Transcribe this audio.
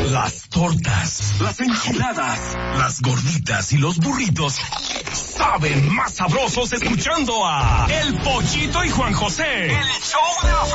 Las tortas, las enchiladas, las gorditas y los burritos saben más sabrosos escuchando a El Pollito y Juan José. El show de la